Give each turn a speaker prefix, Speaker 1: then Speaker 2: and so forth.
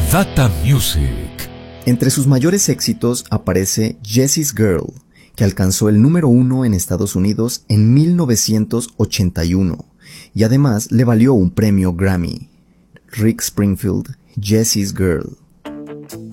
Speaker 1: Data Music.
Speaker 2: Entre sus mayores éxitos aparece Jessie's Girl, que alcanzó el número 1 en Estados Unidos en 1981 y además le valió un premio Grammy. Rick Springfield, Jessie's Girl.